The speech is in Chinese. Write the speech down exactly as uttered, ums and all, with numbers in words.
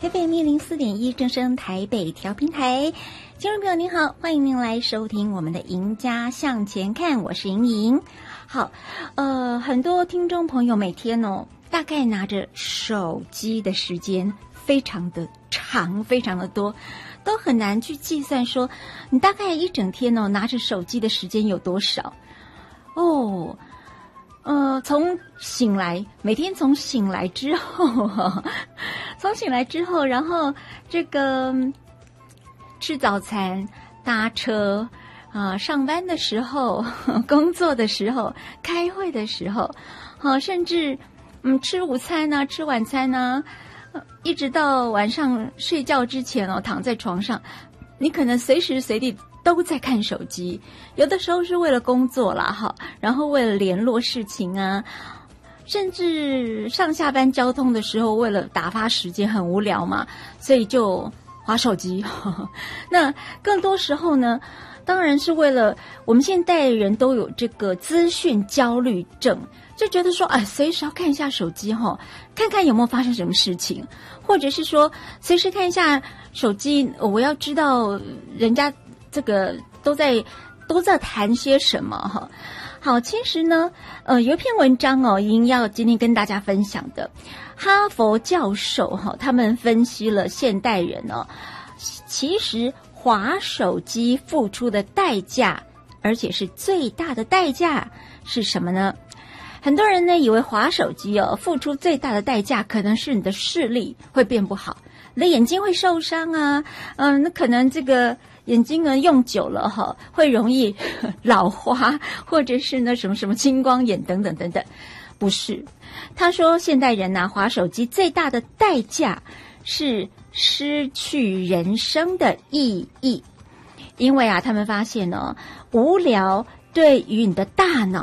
F M 一零四点一正声台北调频台，听众朋友您好，欢迎您来收听我们的赢家向前看，我是莹莹。好，呃，很多听众朋友每天哦，大概拿着手机的时间非常的长，非常的多，都很难去计算说你大概一整天哦拿着手机的时间有多少哦。呃，从醒来，每天从醒来之后，从醒来之后，然后这个吃早餐、搭车啊、呃，上班的时候、工作的时候、开会的时候，好、呃，甚至嗯吃午餐呢、啊、吃晚餐呢、啊，一直到晚上睡觉之前哦，躺在床上，你可能随时随地都在看手机，有的时候是为了工作啦，哈，然后为了联络事情啊，甚至上下班交通的时候，为了打发时间很无聊嘛，所以就滑手机。那更多时候呢，当然是为了我们现代人都有这个资讯焦虑症，就觉得说，哎，随时要看一下手机哈，看看有没有发生什么事情，或者是说随时看一下手机，我要知道人家这个都在都在谈些什么哈。好，其实呢，呃，有一篇文章哦，已经要今天跟大家分享的，哈佛教授哈，他们分析了现代人哦，其实滑手机付出的代价，而且是最大的代价是什么呢？很多人呢以为滑手机哦，付出最大的代价可能是你的视力会变不好，你的眼睛会受伤啊，嗯、呃，那可能这个眼睛呢用久了哈，会容易老花，或者是呢什么什么青光眼等等等等。不是，他说现代人啊，滑手机最大的代价是失去人生的意义，因为啊，他们发现呢，无聊对于你的大脑